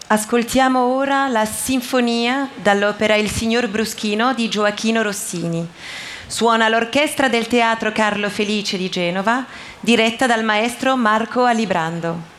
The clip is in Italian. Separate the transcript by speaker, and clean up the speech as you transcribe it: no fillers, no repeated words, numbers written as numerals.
Speaker 1: Ascoltiamo ora la sinfonia dall'opera Il signor Bruschino di Gioachino Rossini. Suona l'orchestra del Teatro Carlo Felice di Genova, diretta dal maestro Marco Alibrando.